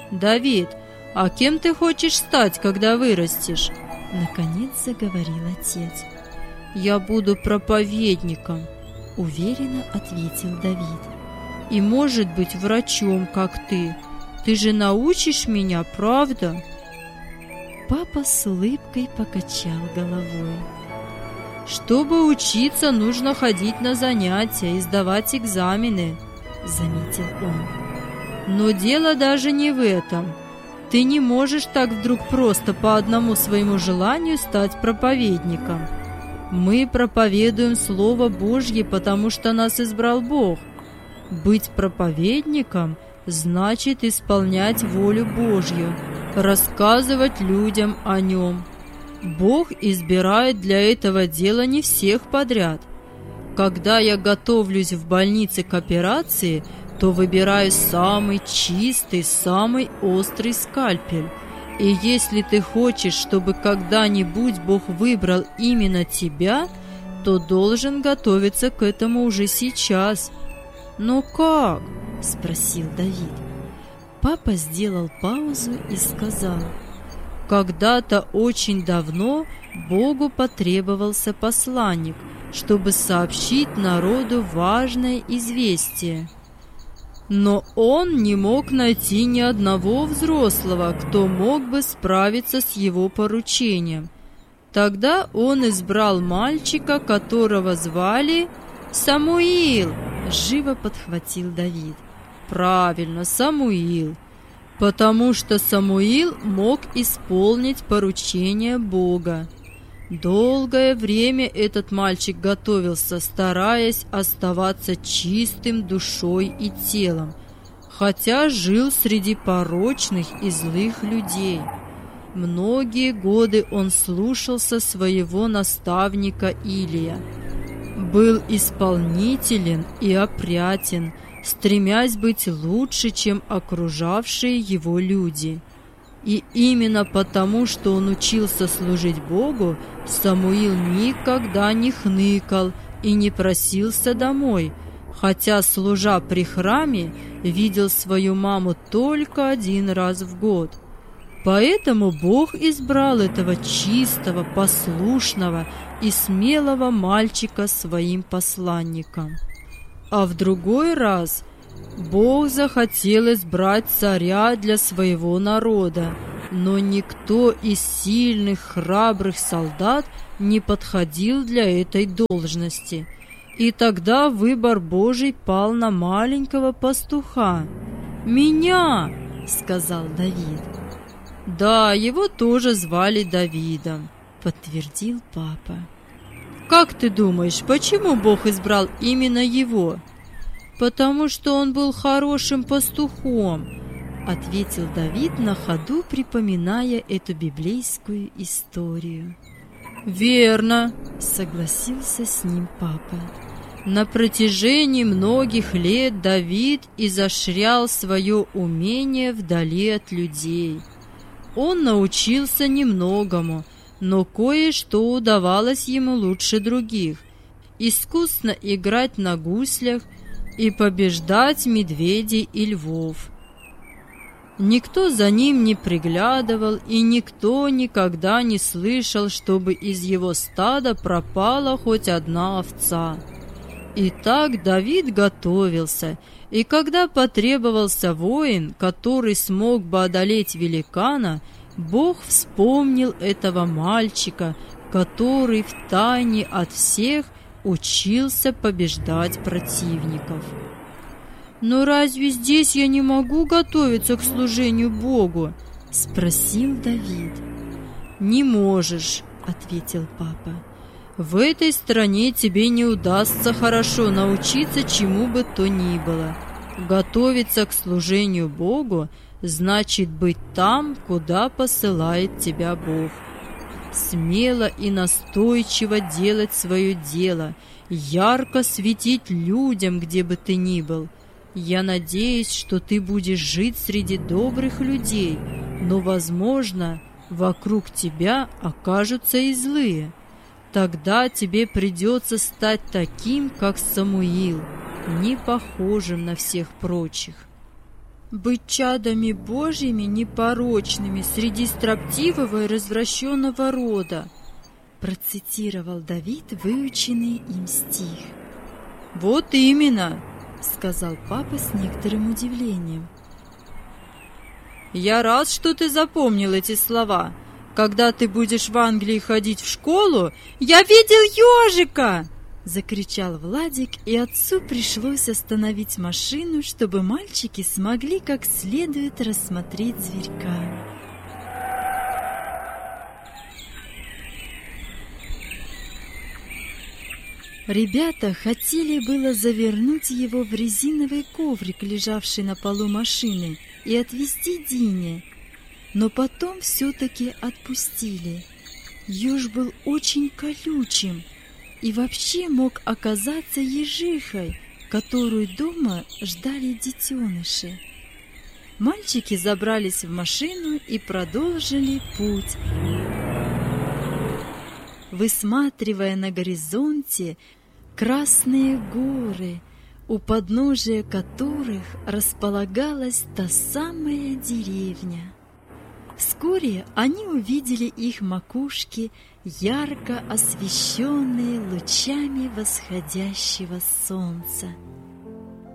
«Давид, а кем ты хочешь стать, когда вырастешь?» Наконец заговорил отец. «Я буду проповедником», — уверенно ответил Давид. «И, может быть, врачом, как ты. Ты же научишь меня, правда?» Папа с улыбкой покачал головой. «Чтобы учиться, нужно ходить на занятия и сдавать экзамены», — заметил он. «Но дело даже не в этом. Ты не можешь так вдруг просто по одному своему желанию стать проповедником. Мы проповедуем Слово Божье, потому что нас избрал Бог. Быть проповедником значит исполнять волю Божью, рассказывать людям о Нем. Бог избирает для этого дела не всех подряд. Когда я готовлюсь в больнице к операции, то выбираю самый чистый, самый острый скальпель. И если ты хочешь, чтобы когда-нибудь Бог выбрал именно тебя, то должен готовиться к этому уже сейчас». «Но как?» – спросил Давид. Папа сделал паузу и сказал: «Когда-то очень давно Богу потребовался посланник, чтобы сообщить народу важное известие. Но он не мог найти ни одного взрослого, кто мог бы справиться с его поручением. Тогда он избрал мальчика, которого звали Самуил», — живо подхватил Давид. «Правильно, Самуил, потому что Самуил мог исполнить поручение Бога. Долгое время этот мальчик готовился, стараясь оставаться чистым душой и телом, хотя жил среди порочных и злых людей. Многие годы он слушался своего наставника Илия, был исполнителен и опрятен, стремясь быть лучше, чем окружавшие его люди. И именно потому, что он учился служить Богу, Самуил никогда не хныкал и не просился домой, хотя, служа при храме, видел свою маму только один раз в год. Поэтому Бог избрал этого чистого, послушного и смелого мальчика своим посланником. А в другой раз Бог захотел избрать царя для своего народа, но никто из сильных, храбрых солдат не подходил для этой должности. И тогда выбор Божий пал на маленького пастуха. «Меня!» — сказал Давид. «Да, его тоже звали Давидом», — подтвердил папа. «Как ты думаешь, почему Бог избрал именно его?» «Потому что он был хорошим пастухом», — ответил Давид на ходу, припоминая эту библейскую историю. «Верно», — согласился с ним папа. На протяжении многих лет Давид изощрял свое умение вдали от людей. Он научился немногому, но кое-что удавалось ему лучше других: искусно играть на гуслях и побеждать медведей и львов. Никто за ним не приглядывал, и никто никогда не слышал, чтобы из его стада пропала хоть одна овца. Итак, Давид готовился, и когда потребовался воин, который смог бы одолеть великана, Бог вспомнил этого мальчика, который втайне от всех учился побеждать противников. «Но разве здесь я не могу готовиться к служению Богу?» — спросил Давид. «Не можешь», — ответил папа. «В этой стране тебе не удастся хорошо научиться чему бы то ни было. Готовиться к служению Богу значит быть там, куда посылает тебя Бог. Смело и настойчиво делать свое дело, ярко светить людям, где бы ты ни был. Я надеюсь, что ты будешь жить среди добрых людей, но, возможно, вокруг тебя окажутся и злые. Тогда тебе придется стать таким, как Самуил, не похожим на всех прочих». быть чадами Божьими непорочными среди строптивого и развращенного рода, процитировал Давид выученный им стих. Вот именно, сказал папа с некоторым удивлением. Я рад, что ты запомнил эти слова. Когда ты будешь в Англии ходить в школу, я видел ежика! Закричал Владик, и отцу пришлось остановить машину, чтобы мальчики смогли как следует рассмотреть зверька. Ребята хотели было завернуть его в резиновый коврик, лежавший на полу машины, и отвезти Дине, но потом все-таки отпустили. Еж был очень колючим и вообще мог оказаться ежихой, которую дома ждали детеныши. Мальчики забрались в машину и продолжили путь, высматривая на горизонте красные горы, у подножия которых располагалась та самая деревня. Вскоре они увидели их макушки, ярко освещенные лучами восходящего солнца.